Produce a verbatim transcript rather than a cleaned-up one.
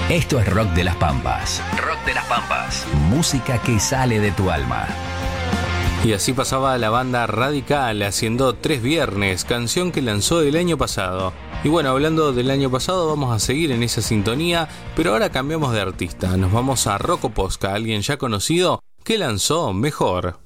Esto es Rock de las Pampas. Rock de las Pampas. Música que sale de tu alma. Y así pasaba la banda Radical haciendo Tres Viernes, canción que lanzó el año pasado. Y bueno, hablando del año pasado, vamos a seguir en esa sintonía, pero ahora cambiamos de artista. Nos vamos a Rocco Posca, alguien ya conocido que lanzó Mejor.